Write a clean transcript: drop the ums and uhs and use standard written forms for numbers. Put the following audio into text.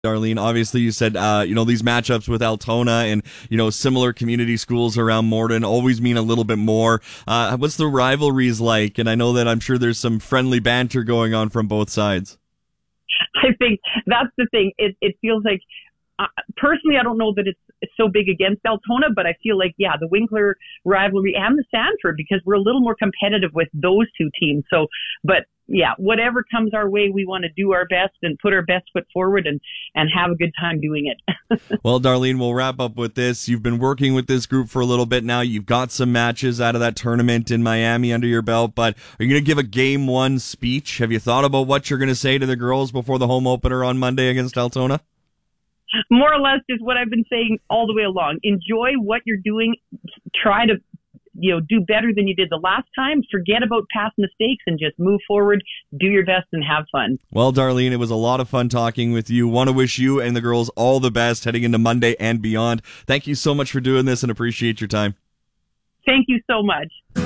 Darlene, obviously you said, these matchups with Altona and, similar community schools around Morden always mean a little bit more. What's the rivalries like? And I know that I'm sure there's some friendly banter going on from both sides. I think that's the thing. It feels like, personally, I don't know that it's so big against Altona, but I feel like, the Winkler rivalry and the Sanford, because we're a little more competitive with those two teams. So, but whatever comes our way, we want to do our best and put our best foot forward and have a good time doing it. Well, Darlene, we'll wrap up with this. You've been working with this group for a little bit now. You've got some matches out of that tournament in Miami under your belt, but are you going to give a game one speech? Have you thought about what you're going to say to the girls before the home opener on Monday against Altona? More or less just what I've been saying all the way along. Enjoy what you're doing. Try to, do better than you did the last time. Forget about past mistakes and just move forward, do your best, and have fun. Well, Darlene, it was a lot of fun talking with you. Want to wish you and the girls all the best heading into Monday and beyond. Thank you so much for doing this and appreciate your time. Thank you so much.